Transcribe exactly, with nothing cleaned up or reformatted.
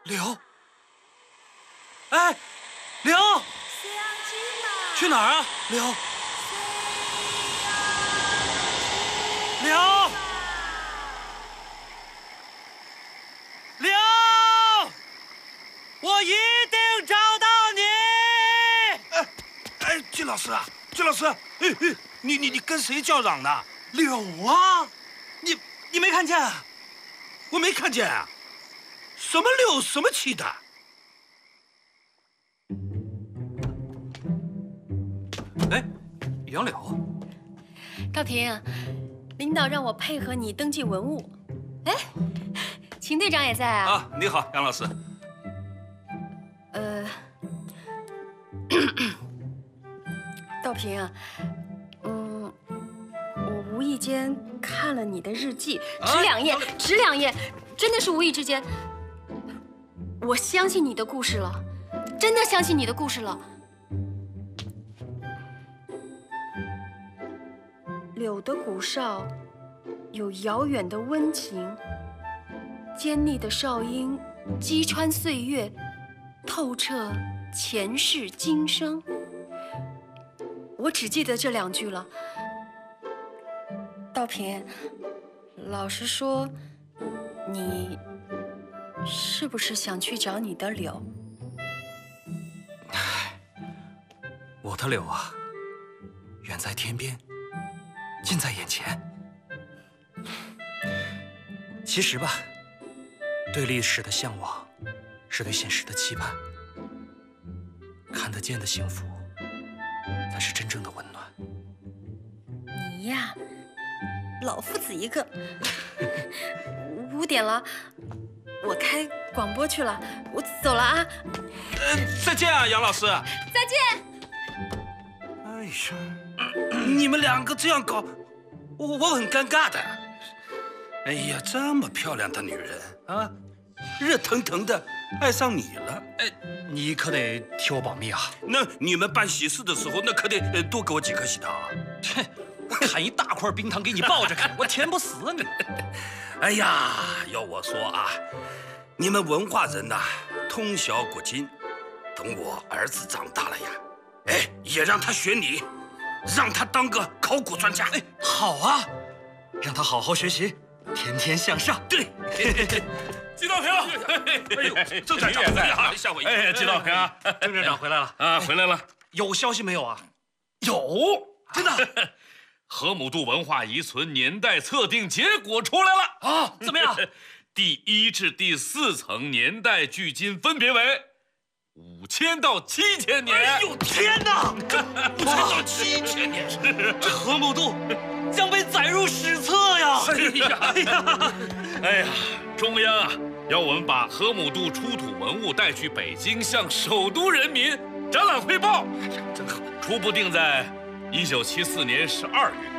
柳，哎，柳，去哪儿啊？柳，柳，柳，我一定找到你！ 哎，哎，金老师啊，金老师，哎哎，你你你跟谁叫嚷呢？ 柳啊，你你没看见啊？ 我没看见啊。 什么柳什么气的？ 哎，杨柳， 高平，领导让我配合你登记文物。哎，秦队长也在啊。 啊，你好，杨老师。 呃，道平啊，嗯，我无意间看了你的日记，只两页，只两页，真的是无意之间。 我相信你的故事了，真的相信你的故事了。柳的古少，有遥远的温情，尖利的哨音击穿岁月，透彻前世今生。我只记得这两句了。道平，老实说，你。 是不是想去找你的柳？ 我的柳啊，远在天边，近在眼前。其实吧，对历史的向往，是对现实的期盼。看得见的幸福，才是真正的温暖。 你呀，老夫子一个。五点了。 我开广播去了，我走了啊！ 呃，再见啊，杨老师。 再见。 哎呀，你们两个这样搞，我我很尴尬的。哎呀，这么漂亮的女人啊，热腾腾的爱上你了。 哎，你可得替我保密啊！ 那你们办喜事的时候，那可得多给我几颗喜糖啊！ 切，我砍一大块冰糖给你抱着啃，我甜不死你。 哎呀，要我说啊，你们文化人呐、啊，通晓古今。等我儿子长大了呀，哎，也让他学你，让他当个考古专家。 哎，好啊，让他好好学习，天天向上。 对， 季道平， 哎呦，郑站长在啊，吓我一跳。 哎，季道平啊， 郑站长回来了啊，回来了。 有消息没有啊？ 有，真的。 河姆渡文化遗存年代测定结果出来了啊！怎么样？ 第一至第四层年代距今分别为五千到七千年。 哎呦天哪！ 五千到七千年， 这河姆渡将被载入史册呀！ 哎呀哎呀哎呀！中央啊，要我们把河姆渡出土文物带去北京，向首都人民展览汇报。 真好。 初步定在。 一九七四年十二月，